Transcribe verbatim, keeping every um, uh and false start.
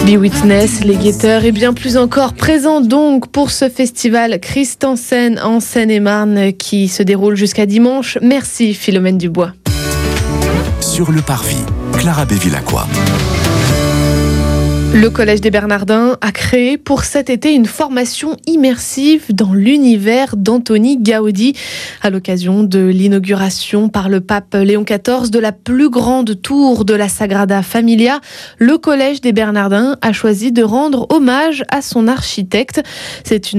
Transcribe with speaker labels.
Speaker 1: Les Witness, les Guetteurs et bien plus encore présents donc pour ce festival Christ en scène en Seine-et-Marne qui se déroule jusqu'à dimanche. Merci Philomène Dubois.
Speaker 2: Sur le parvis, Clara Bévilacqua.
Speaker 1: Le Collège des Bernardins a créé pour cet été une formation immersive dans l'univers d'Antoni Gaudi à l'occasion de l'inauguration par le pape Léon quatorze de la plus grande tour de la Sagrada Familia. Le Collège des Bernardins a choisi de rendre hommage à son architecte. C'est une